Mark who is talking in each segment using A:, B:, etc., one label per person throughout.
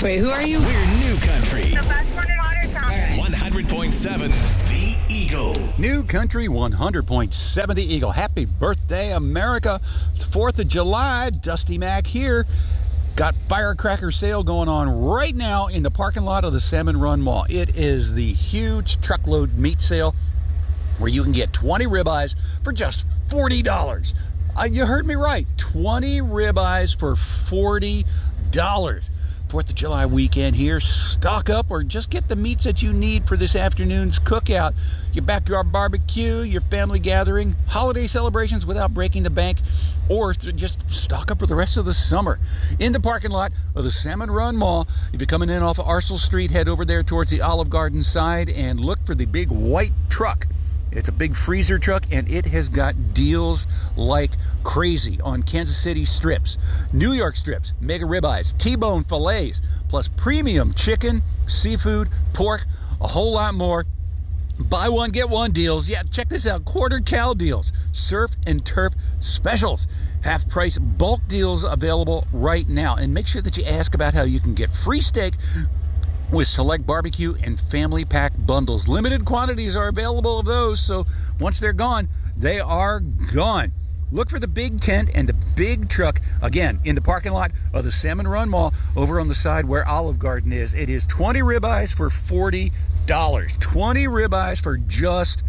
A: Wait, who are you?
B: We're New Country.
C: The best one in Watertown.
B: 100.7 The Eagle.
D: New Country 100.7 The Eagle. Happy birthday, America. It's 4th of July. Dusty Mac here. Got firecracker sale going on right now in the parking lot of the Salmon Run Mall. It is the huge truckload meat sale where you can get 20 ribeyes for just $40. You heard me right. 20 ribeyes for $40. 4th of July weekend here. Stock up or just get the meats that you need for this afternoon's cookout. Your backyard barbecue, your family gathering, holiday celebrations without breaking the bank, or just stock up for the rest of the summer. In the parking lot of the Salmon Run Mall, if you're coming in off of Arsenal Street, head over there towards the Olive Garden side and look for the big white truck. It's a big freezer truck, and it has got deals like crazy on Kansas City strips, New York strips, mega ribeyes, T-bone fillets, plus premium chicken, seafood, pork, a whole lot more. Buy one, get one deals. Yeah, check this out. Quarter cow deals, surf and turf specials, half price bulk deals available right now. And make sure that you ask about how you can get free steak with select barbecue and family pack bundles. Limited quantities are available of those, so once they're gone, they are gone. Look for the big tent and the big truck, again, in the parking lot of the Salmon Run Mall over on the side where Olive Garden is. It is 20 ribeyes for $40. 20 ribeyes for just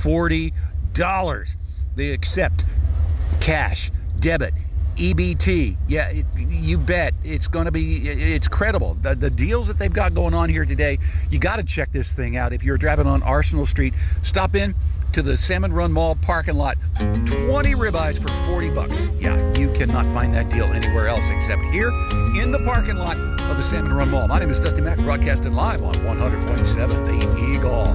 D: $40. They accept cash, debit, EBT. Yeah, you bet. It's credible. The deals that they've got going on here today, you got to check this thing out. If you're driving on Arsenal Street, stop in to the Salmon Run Mall parking lot. 20 ribeyes for $40. Yeah, you cannot find that deal anywhere else except here in the parking lot of the Salmon Run Mall. My name is Dusty Mac, broadcasting live on 100.7 The Eagle.